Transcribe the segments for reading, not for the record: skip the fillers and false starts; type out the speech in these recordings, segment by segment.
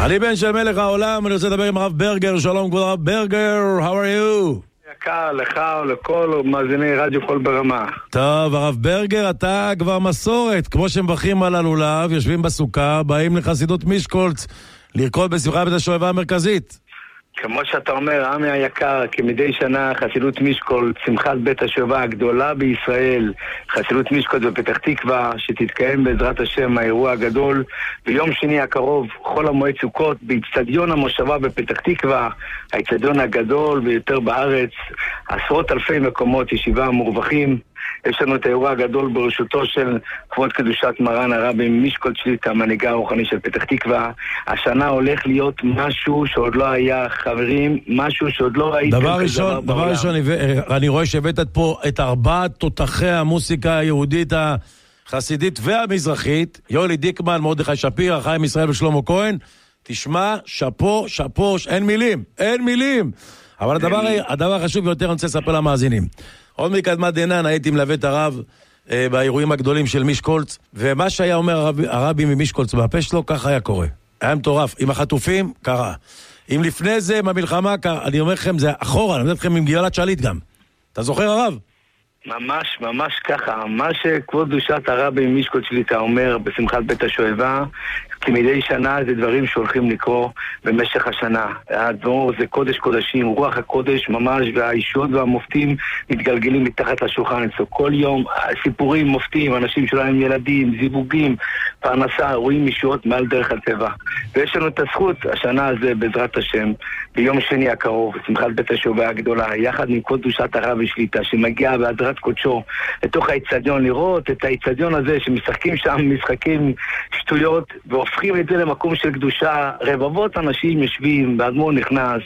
אני בן של מלך העולם, אני רוצה לדבר עם הרב ברגר. שלום כבוד הרב ברגר, how are you? יקר, לך ולכל מאזיני רדיו קול ברמה. טוב, הרב ברגר, אתה כבר מסורת, כמו שמברכים על הלולב, יושבים בסוכה, באים לחסידות מישקולץ, לרקוד בשמחה בית השואבה המרכזית. כמו שאתה אומר, עמי היקר, כמדי שנה חסידות מישקולץ, שמחת בית השואבה הגדולה בישראל, חסידות מישקולץ בפתח תקווה, שתתקיים בעזרת השם האירוע הגדול ביום שני הקרוב, חול המועד סוכות, באצטדיון המושבה בפתח תקווה, האצטדיון הגדול ביותר בארץ, עשרות אלפי מקומות ישיבה מורווחים. יש לנו את האירוע הגדול בראשותו של כבוד קדושת מרן הרבי מישקולץ שליט"א, המנהיג הרוחני של פתח תקווה. השנה הולך להיות משהו שעוד לא היה, חברים, משהו שעוד לא ראיתם. דבר ראשון, אני רואה שהבאת פה את 4 תותחי המוסיקה היהודית החסידית והמזרחית, יולי דיקמן, מרדכי שפירא, חיים ישראל ושלמה כהן. תשמע, שפו, אין מילים. אבל הדבר החשוב ביותר אני רוצה לספר למאזינים. עוד מקדמת דנן הייתי מלווה את הרב באירועים הגדולים של מישקולץ, ומה שהיה אומר הרבי ממישקולץ בפה שלו, כך היה קורה. היה מטורף. עם החטופים, קרה. אם לפני זה, במלחמה, אני אומר לכם, זה אחורה, אני אומר לכם עם גלעד שליט גם. אתה זוכר הרב? ממש ככה. מה שכבוד קדושת הרבי מישקולץ שליט"א אומר בשמחת בית השואבה, כי מדי שנה זה דברים שהולכים לקרוא במשך השנה. הדבר זה קודש קודשים, רוח הקודש ממש, והאישות והמופתים מתגלגלים מתחת לשולחן אצלו. כל יום סיפורים מופתים, אנשים שלהם ילדים, זיווגים, פרנסה, רואים אישות מעל דרך הטבע. ויש לנו את הזכות השנה הזה בעזרת השם, ביום שני הקרוב, שמחת בית השואבה הגדולה, יחד עם כבוד קדושת הרבי שליט"א, שמגיע בהדרת קודשו לתוך האצטדיון, לראות את האצטדיון הזה שמשחקים שם משחקים שטויות, והופכים את זה למקום של קדושה. רבבות אנשים יושבים, והאדמו"ר נכנס,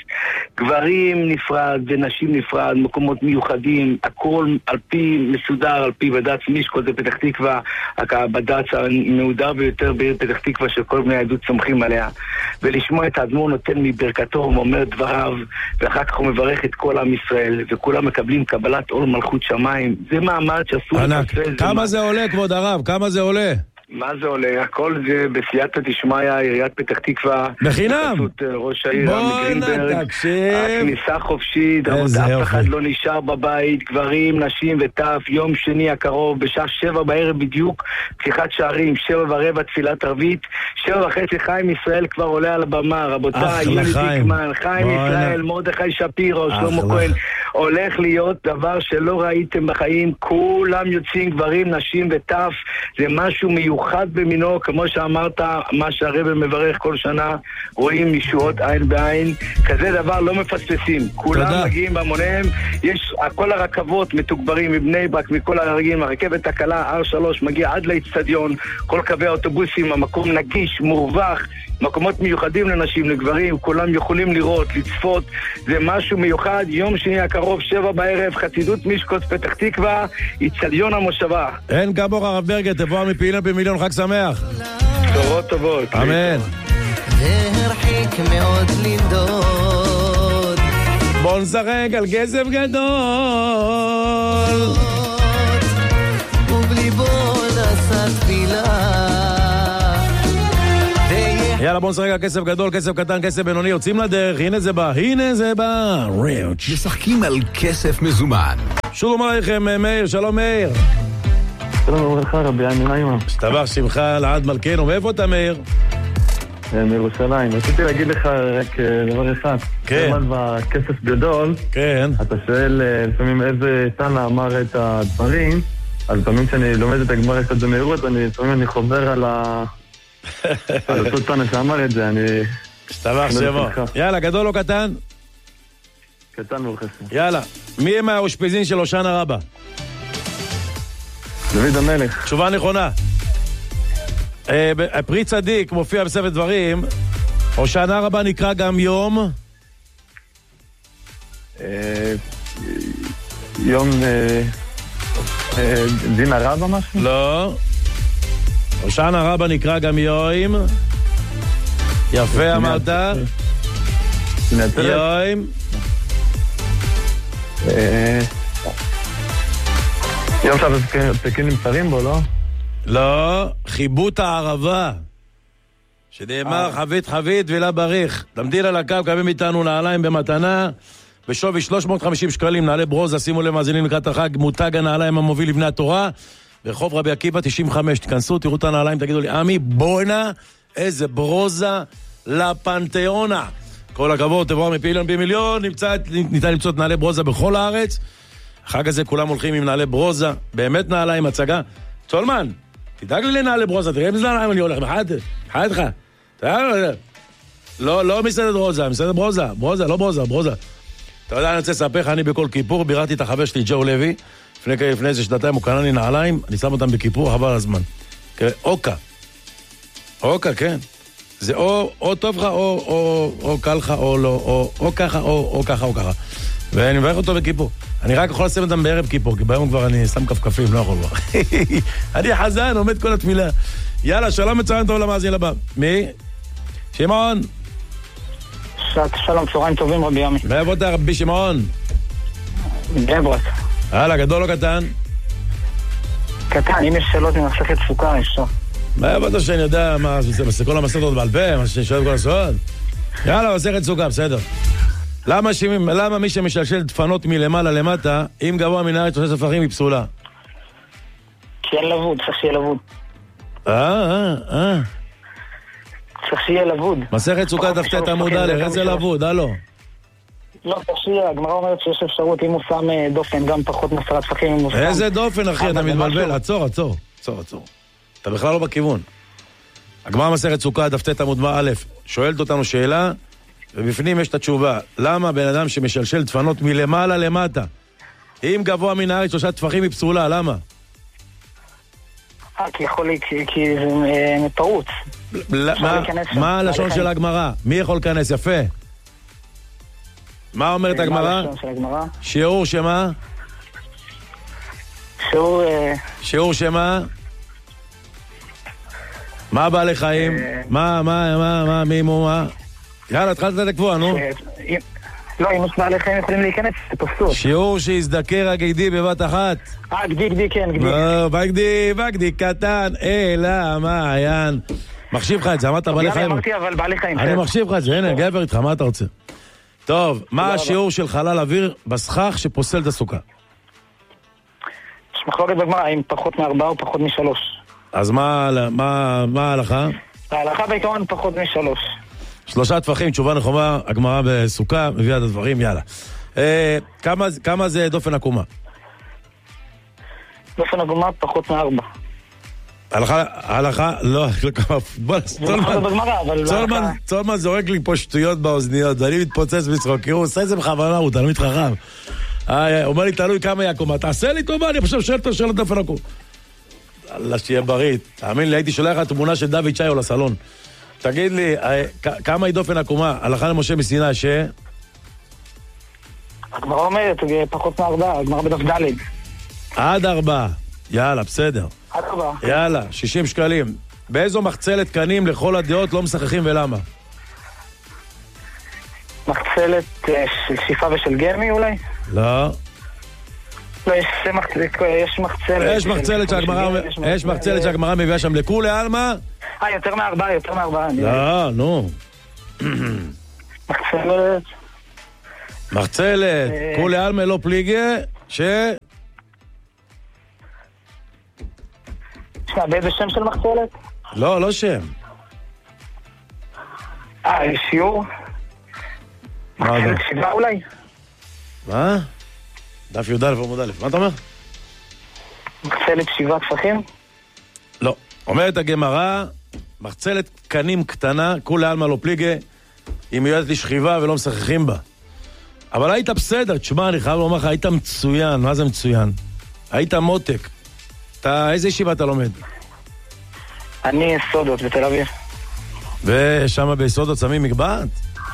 גברים נפרד ונשים נפרד, מקומות מיוחדים, הכל על פי מסודר, על פי בד"ץ מישקולץ בפתח תקווה, הבד"ץ המהודר ביותר בעיר פתח תקווה שכל בני העדות סומכים עליה, ולשמוע את האדמו"ר נותן מברכתו ואומר דבריו, ואחר כך הוא מברך את כל עם ישראל, וכולם מקבלים קבלת עול מלכות שמיים. זה מעמד שאסור לפספס. כמה זה עולה כבוד הרב? כמה זה עולה? מה זה עולה? הכל זה בסייעתא דשמיא, עיריית פתח תקווה. בחינם. ראש העיר מגרינברג. הכניסה חופשית, אף אחד לא נשאר בבית, גברים, נשים וטף. יום שני הקרוב, בשעה 7 בערב בדיוק, פתיחת שערים, 7:15 תפילת ערבית, 7:30 חיים ישראל כבר עולה על הבמה. רבותיי, יולי דיקמן, חיים ישראל, מרדכי שפירא, שלמה כהן. הולך להיות דבר שלא ראיתם בחיים. כולם יוצאים, גברים, נשים וטף. זה משהו מיוחד במינו, כמו שאמרת, מה שהרב מברך כל שנה, רואים ישועות עין בעין. כזה דבר לא מפספסים. כולם מגיעים בהמוניהם. יש כל הרכבות מתוגברים מבני ברק, מכל הרגעים, הרכבת הקלה R3 מגיע עד לאצטדיון, כל קווי האוטובוסים, המקום נגיש, מורווח, מקומות מיוחדים לנשים, לגברים, כולם יכולים לראות, לצפות. זה משהו מיוחד. יום שני הקרוב 7 בערב, חסידות מישקולץ פתח תקווה, אצטדיון המושבה. אין כמוך הרב ברגר, תבוא מפעילים במיליון, חג שמח. בשורות טובות. אמן. והרחיק מאוד לנדוד, בוא נשחק על כסף גדול, ובליבו נשא תפילה. יאללה, בוא נשחק על כסף גדול, כסף קטן, כסף בינוני, יוצאים לדרך, הנה זה בא, ריץ'. משחקים על כסף מזומן. שלום עליכם, מאיר, שלום מאיר. שלום וברכה, רבי עמי נעימה. שתבח שמך לעד מלכנו, מאיפה אתה מאיר? מירושלים. רציתי להגיד לך רק דבר אחד. כן. בכסף גדול, כן. אתה שואל לפעמים איזה תנא אמר את הדברים, אז לפעמים כשאני לומד את הגמרא קצת במהירות, לפעמים אני חובר על אותו תנא שאמר את זה, שתבח שמו. יאללה, גדול או קטן? קטן וחסר. יאללה, מי הם האושפיזין של הושענא רבה? דוד המלך. תשובה נכונה. פרי צדיק מופיע בספר דברים, הושענא רבה נקרא גם יום? יום דין הרבה משהו? לא. הושענא רבה נקרא גם יום. יפה אמרת. יום. יום שהפסקים נמסרים בו, לא? לא, חיבוט הערבה. שנאמר חבית חבית וילה בריך. תמתין על הקו, קווים איתנו נעליים במתנה, בשווי 350 שקלים, נעלי ברוזה, שימו לב מאזינים לקראת החג, מותג הנעליים המוביל לבני התורה, ברחוב רבי עקיבא 95, תכנסו, תראו את הנעליים, תגידו לי, עמי, בואנה, איזה ברוזה לפנתיאונה. כל הכבוד, תבואו מפעילון במיליון, ניתן למצוא את נעלי ברוזה בכל הארץ. החג הזה כולם הולכים עם נעלי ברוזה, באמת נעליים, הצגה. צולמן, תדאג לי לנעלי ברוזה, תראה איזה נעליים אני הולך, מחייתך. לא מסעדת רוזה, מסעדת ברוזה, לא ברוזה. אתה יודע, אני רוצה לספר לך, אני בכל כיפור, ביררתי את החבר שלי, ג'ו לוי, לפני איזה שנתיים הוא קנה לי נעליים, אני שם אותם בכיפור, חבל הזמן. אוקה, כן. זה או טוב לך, או קל לך, או לא, או ככה, או ככה. ואני מברך אותו בכיפור. אני רק יכול לשים אותם בערב כיפור, כי ביום כבר אני שם כפכפים, לא יכול כבר. אני חזן, עומד כל התפילה. יאללה, שלום מצוין טוב למאזין לבא. מי? שמעון. שלום, צהריים טובים רבי ימי. מאיפה אתה רבי שמעון? גברק. הלאה, גדול או קטן? קטן, אם יש שאלות ממסכת סוכה, אפשר. מאיפה אתה שאני יודע מה, זה כל המסכת עוד בעל פה, מה שאני שואל כל הסוד? יאללה, מסכת סוכה, בסדר. למה מי שמשלשל דפנות מלמעלה למטה, אם גבוה מן הארץ עושה ספרים היא פסולה? כי אין לבוד, צריך שיהיה לבוד. צריך שיהיה לבוד. מסכת סוכה דפת עמוד א', איזה לבוד, הלו? לא, צריך שיהיה, הגמרא אומרת שיש אפשרות, אם הוא שם דופן, גם פחות מ10 טפחים. איזה דופן, אחי, אתה מתבלבל, עצור. אתה בכלל לא בכיוון. הגמרא מסכת סוכה דפת עמוד א', שואלת אותנו שאלה, ובפנים יש את התשובה. למה בן אדם שמשלשל דפנות מלמעלה למטה, אם גבוה מן הארץ 3 טפחים היא פסולה, למה? כי זה פרוץ. מה הלשון של הגמרא? מי יכול להיכנס? יפה. מה אומרת הגמרא? שיעור שמה? שיעור שמה? מה בעלי חיים? מי מה? יאללה, התחלת את הקבוע, נו. לא, אם בעלי חיים יכולים להיכנס, זה פסול. שיעור שיזדקר הגדי בבת אחת. גדי, כן, גדי. בגדי קטן, אלא מעיין. מחשיב לך את זה, אמרת בעלי חיים. אמרתי, אבל בעלי חיים. אני מחשיב לך את זה, הנה, גבר איתך, מה אתה רוצה? טוב, מה השיעור של חלל אוויר בסכך שפוסל את הסוכה? יש מחלוקת בגמרא, אם פחות מ4 או פחות מ3. אז מה ההלכה? ההלכה בעיקרון פחות מ3. 3 טפחים, תשובה נכונה, הגמרא בסוכה, מביאה את הדברים, יאללה. כמה זה דופן עקומה? דופן עקומה פחות מ4. ההלכה, לא, צולמן זורק לי פה שטויות באוזניות, ואני מתפוצץ בצחוק, כי הוא עושה את זה בכוונה, הוא תלמיד חכם. אומר לי, תלוי כמה היא עקומה, תעשה לי טובה, אני חושב שואל את דופן עקומה. אללה, שיהיה בריא. תאמין לי, הייתי שולח לך תמונה של דוד צ'יו לסלון. תגיד לי, כמה היא דופן עקומה? הלכה למשה מסיני ש... הגמרא אומרת, פחות מ4, הגמרא בדף ד'. עד 4. יאללה, בסדר. עד 4. יאללה, 60 שקלים. באיזו מחצלת קנים לכל הדעות לא משחקים ולמה? מחצלת של שיפה ושל גרמי אולי? לא. לא, יש מחצלת שהגמרא מביאה שם לכולי עלמא. יותר מ4. לא, נו. מחצלת, כולי עלמא לא פליגה, באיזה שם של מחצלת? לא שם. יש שיעור? מחצלת 7 אולי? מה? דף י"א עמוד א', מה אתה אומר? מחצלת 7 טפחים? לא. אומרת הגמרא, מחצלת קנים קטנה, כולי עלמא לא פליגה, היא מיועדת לשכיבה ולא משחקים בה. אבל היית בסדר, תשמע, אני חייב לומר לך, היית מצוין, מה זה מצוין? היית מותק. איזה ישיבה אתה לומד? אני יסודות בתל אביב. ושם ביסודות שמים מגבעת?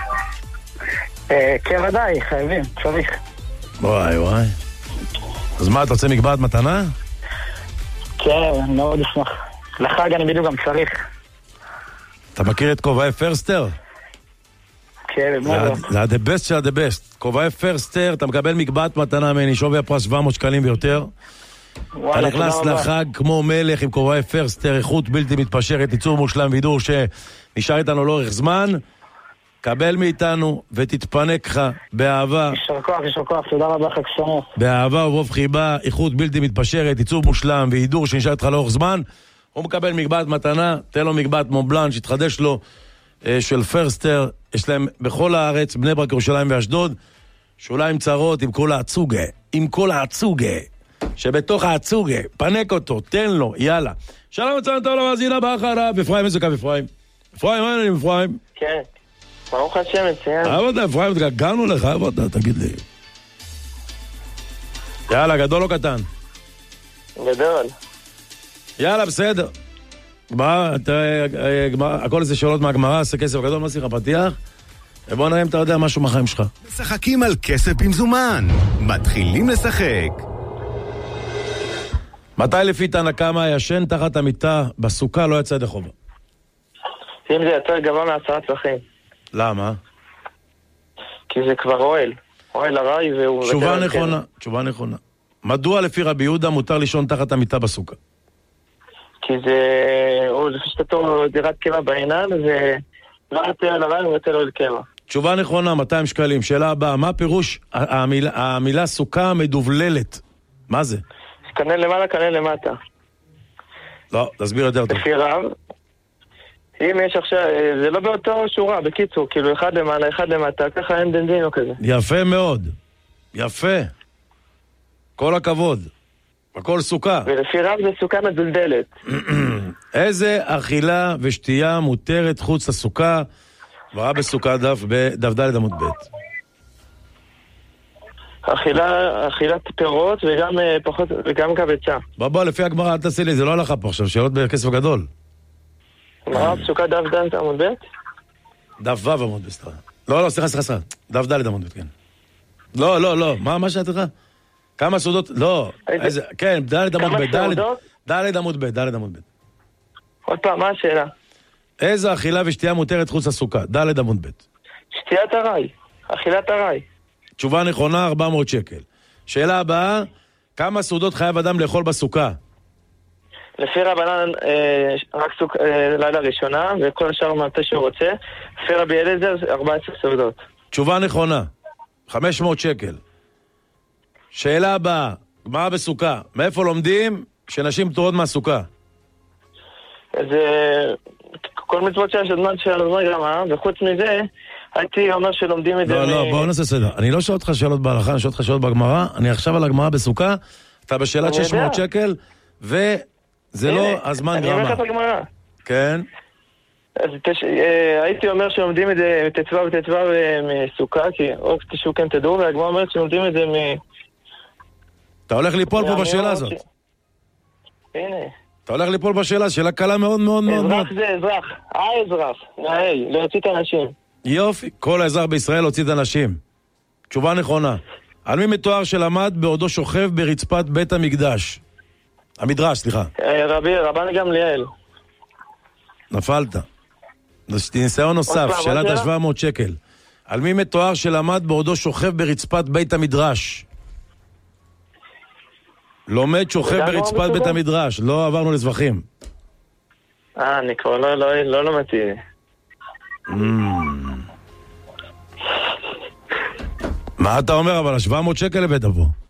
כן, ודאי, חייבים, צריך. וואי. אז מה, אתה רוצה מגבעת מתנה? כן, מאוד אשמח. לחג אני בדיוק גם צריך. אתה מכיר את כובעי פרסטר? כן, מאוד. זה the best של the best. כובעי פרסטר, אתה מקבל מגבעת מתנה ממני, שווי הפרס 700 שקלים ויותר. וואלה, אתה נכנס תודה רבה. לחג כמו מלך עם כובעי פרסטר, איכות בלתי מתפשרת, ייצור מושלם וידור שנשאר איתנו לאורך זמן. קבל מאיתנו ותתפנק לך באהבה. יישר כוח, תודה רבה, חג שמח. באהבה וברוב חיבה, איכות בלתי מתפשרת, ייצור מושלם וידור שנשאר איתך לאורך זמן. הוא מקבל מגבעת מתנה, תן לו מגבעת מונבלן, שיתחדש לו של פרסטר. יש להם בכל הארץ, בני ברק, ירושלים ואשדוד, שוליים צרות עם כל העצוגה, עם כל העצוגה, שבתוך העצוגה, פנק אותו, תן לו, יאללה. שלום וצלם טוב למאזין הבא אחריו, אפרים, איזה קו אפרים? אפרים, מה העניינים אפרים? כן, ברוך השם, מצוין. עבודה, אפרים, התגעגענו לך, עבודה, תגיד לי. יאללה, גדול או קטן? גדול. יאללה, בסדר. גמרא, הכל זה שאלות מהגמרא, עשה כסף גדול, מה שיחה פתיח? ובוא נראה אם אתה יודע משהו מהחיים שלך. משחקים על כסף במזומן. מתחילים לשחק. מתי לפי תנא קמא ישן תחת המיטה בסוכה לא יצא ידי חובה? אם זה יותר גבוה מ10 טפחים. למה? כי זה כבר אוהל ארעי והוא... תשובה נכונה, תשובה נכונה. מדוע לפי רבי יהודה מותר לישון תחת המיטה בסוכה? כי זה... או לפי שתתו דירת קבע בעינן, זה לא יותר על ארעי, הוא יותר אוהל קבע. תשובה נכונה, 200 שקלים. שאלה הבאה, מה פירוש המילה סוכה מדובללת? מה זה? כנן למעלה, כנן למטה. לא, תסביר יותר טוב. לפי רב, אם יש עכשיו... זה לא באותו שורה, בקיצור, כאילו אחד למעלה, אחד למטה, ככה אין דין או כזה. יפה מאוד. יפה. כל הכבוד. הכל סוכה. ולפי רב זה סוכה מדולדלת. איזה אכילה ושתייה מותרת חוץ לסוכה? ברא בסוכה דף ד' עמוד ב'. אכילת פירות וגם פחות, וגם קבצה. בוא, לפי הגמרא, אל תעשי לי, זה לא הלכה פה עכשיו, שאלות בכסף גדול. גמרא פסוקה דף ד' עמוד ב'? דף ו' עמוד ב', סליחה. לא, סליחה. דף ד' עמוד ב', כן. לא, מה שאת לך? כמה סעודות? לא, איזה, כן, ד' עמוד ב', ד' עמוד ב'. עוד פעם, מה השאלה? איזה אכילה ושתייה מותרת חוץ לסוכה? ד' עמוד ב'. שתיית ארעי, אכילת ארעי. תשובה נכונה, 400 שקל. שאלה הבאה, כמה סעודות חייב אדם לאכול בסוכה? לפי רבנן, רק לילה ראשונה, וכל השאר מתי שהוא רוצה. לפי רבי אליעזר, 14 סעודות. תשובה נכונה, 500 שקל. שאלה הבאה, גמרא בסוכה, מאיפה לומדים שנשים פטורות מהסוכה? זה כל מצוות של הזמן גמרא, וחוץ מזה, הייתי אומר שלומדים את זה... לא, בואו נעשה סדר. אני לא שואל אותך שאלות בהלכה, אני שואל אותך שאלות בגמרא, אני עכשיו על הגמרא בסוכה, אתה בשאלת 600 שקל, וזה לא הזמן אני גרמה. אומר לך את הגמרא. כן? אז הייתי אומר שלומדים את זה תצווה ותצווה מסוכה, כי או תשעו כן תדעו, והגמרא אומרת שלומדים את זה אתה הולך ליפול פה בשאלה הזאת. הנה. אתה הולך ליפול בשאלה, שאלה קלה מאוד מאוד מאוד. אזרח זה אזרח, האזרח, להוציא את האנשים. יופי, כל האזרח בישראל הוציא את האנשים. תשובה נכונה. על מי מתואר שלמד בעודו שוכב ברצפת בית המקדש? המדרש, סליחה. רבן גמליאל. נפלת. ניסיון נוסף, שאלת ה-700 שקל. על מי מתואר שלמד בעודו שוכב ברצפת בית המדרש? לומד שוכב ברצפת בית המדרש, לא עברנו לזבחים. אני כבר לא למדתי. מה אתה אומר, אבל ה-700 שקל הבאת פה?